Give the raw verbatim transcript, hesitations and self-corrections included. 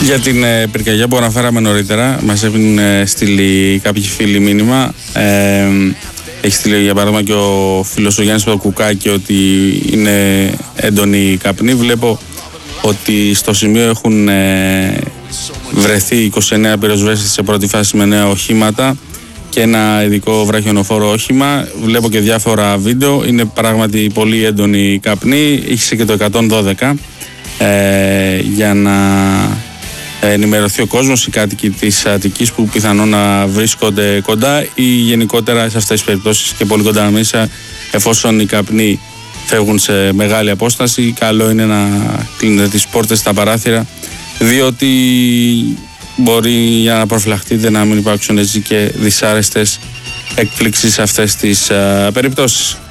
Για την ε, πυρκαγιά που αναφέραμε νωρίτερα, μας έχουν ε, στείλει κάποιοι φίλοι μήνυμα. Ε, έχει στείλει για παράδειγμα και ο φίλος ο Γιάννης Παπακουκάκη ότι είναι έντονη καπνή. Βλέπω ότι στο σημείο έχουν ε, βρεθεί είκοσι εννέα πυροσβέστες σε πρώτη φάση με νέα οχήματα και ένα ειδικό βραχιονοφόρο όχημα. Βλέπω και διάφορα βίντεο. Είναι πράγματι πολύ έντονη καπνή. Είχε και το εκατόν δώδεκα ε, για να ενημερωθεί ο κόσμος, οι κάτοικοι της Αττικής που πιθανόν να βρίσκονται κοντά ή γενικότερα σε αυτές τις περιπτώσεις και πολύ κοντά μέσα, εφόσον οι καπνοί φεύγουν σε μεγάλη απόσταση, καλό είναι να κλείνετε τις πόρτες στα παράθυρα, διότι μπορεί για να προφυλαχτείτε να μην υπάρξουν έτσι και δυσάρεστες εκπλήξεις σε αυτές τις α, περιπτώσεις.